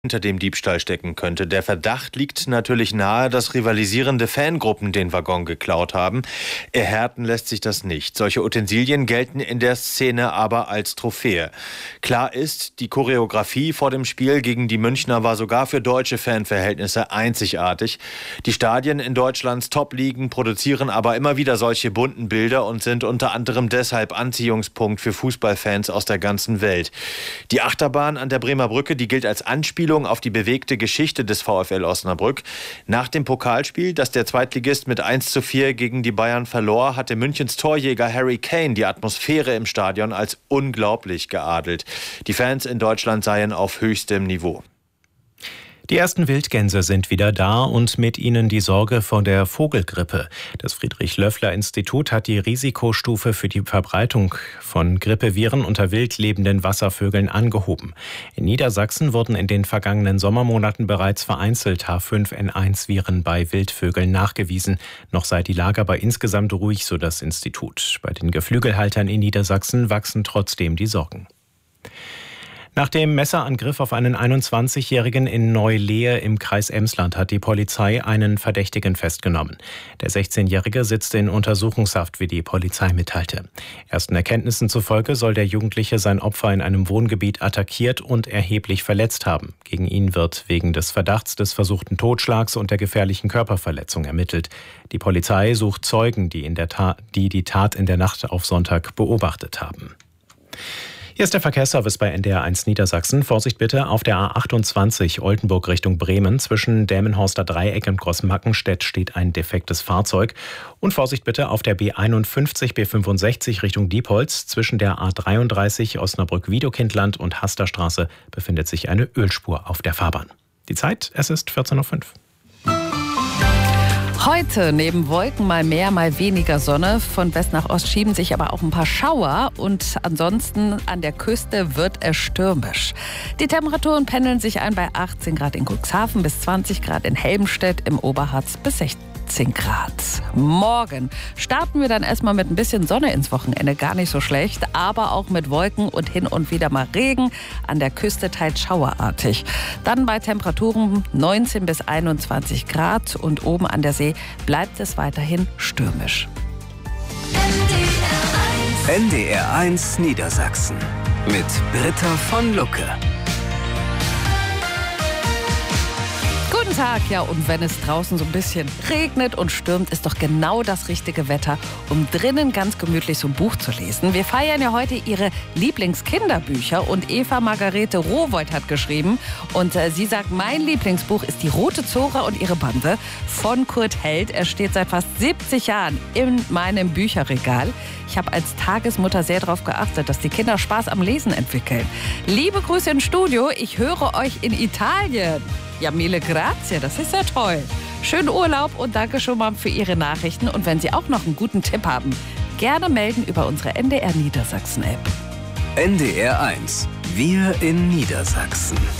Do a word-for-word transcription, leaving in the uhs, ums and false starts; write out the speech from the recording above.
hinter dem Diebstahl stecken könnte. Der Verdacht liegt natürlich nahe, dass rivalisierende Fangruppen den Waggon geklaut haben. Erhärten lässt sich das nicht. Solche Utensilien gelten in der Szene aber als Trophäe. Klar ist, die Choreografie vor dem Spiel gegen die Münchner war sogar für deutsche Fanverhältnisse einzigartig. Die Stadien in Deutschlands Top-Ligen produzieren aber immer wieder solche bunten Bilder und sind unter anderem deshalb Anziehungspunkt für Fußballfans aus der ganzen Welt. Die Achterbahn an der Bremer Brücke, die gilt als Anspielung auf die bewegte Geschichte des VfL Osnabrück. Nach dem Pokalspiel, das der Zweitligist mit eins zu vier gegen die Bayern verlor, hatte Münchens Torjäger Harry Kane die Atmosphäre im Stadion als unglaublich geadelt. Die Fans in Deutschland seien auf höchstem Niveau. Die ersten Wildgänse sind wieder da und mit ihnen die Sorge vor der Vogelgrippe. Das Friedrich-Löffler-Institut hat die Risikostufe für die Verbreitung von Grippeviren unter wild lebenden Wasservögeln angehoben. In Niedersachsen wurden in den vergangenen Sommermonaten bereits vereinzelt H fünf N eins Viren bei Wildvögeln nachgewiesen. Noch sei die Lage aber insgesamt ruhig, so das Institut. Bei den Geflügelhaltern in Niedersachsen wachsen trotzdem die Sorgen. Nach dem Messerangriff auf einen einundzwanzigjährigen in Neu-Lehe im Kreis Emsland hat die Polizei einen Verdächtigen festgenommen. Der sechzehnjährige sitzt in Untersuchungshaft, wie die Polizei mitteilte. Ersten Erkenntnissen zufolge soll der Jugendliche sein Opfer in einem Wohngebiet attackiert und erheblich verletzt haben. Gegen ihn wird wegen des Verdachts des versuchten Totschlags und der gefährlichen Körperverletzung ermittelt. Die Polizei sucht Zeugen, die, in der Ta- die die Tat in der Nacht auf Sonntag beobachtet haben. Hier ist der Verkehrsservice bei N D R eins Niedersachsen. Vorsicht bitte auf der A achtundzwanzig Oldenburg Richtung Bremen. Zwischen Delmenhorster Dreieck und Großmackenstedt steht ein defektes Fahrzeug. Und Vorsicht bitte auf der B einundfünfzig B fünfundsechzig Richtung Diepholz. Zwischen der A dreiunddreißig Osnabrück-Wiedokindland und Hasterstraße befindet sich eine Ölspur auf der Fahrbahn. Die Zeit, es ist vierzehn Uhr fünf. Heute neben Wolken mal mehr, mal weniger Sonne. Von West nach Ost schieben sich aber auch ein paar Schauer und ansonsten an der Küste wird es stürmisch. Die Temperaturen pendeln sich ein bei achtzehn Grad in Cuxhaven bis zwanzig Grad in Helmstedt, im Oberharz bis sechzehn Grad. Morgen starten wir dann erstmal mit ein bisschen Sonne ins Wochenende, gar nicht so schlecht, aber auch mit Wolken und hin und wieder mal Regen, an der Küste teils schauerartig. Dann bei Temperaturen neunzehn bis einundzwanzig Grad und oben an der See bleibt es weiterhin stürmisch. N D R eins Niedersachsen mit Britta von Lucke. Guten Tag, ja, und wenn es draußen so ein bisschen regnet und stürmt, ist doch genau das richtige Wetter, um drinnen ganz gemütlich so ein Buch zu lesen. Wir feiern ja heute ihre Lieblingskinderbücher und Eva Margarete Rowohlt hat geschrieben und äh, sie sagt, mein Lieblingsbuch ist Die Rote Zora und ihre Bande von Kurt Held. Er steht seit fast siebzig Jahren in meinem Bücherregal. Ich habe als Tagesmutter sehr darauf geachtet, dass die Kinder Spaß am Lesen entwickeln. Liebe Grüße ins Studio, ich höre euch in Italien. Ja, mille grazie, das ist ja toll. Schönen Urlaub und danke schon mal für Ihre Nachrichten. Und wenn Sie auch noch einen guten Tipp haben, gerne melden über unsere N D R Niedersachsen-App. N D R eins. Wir in Niedersachsen.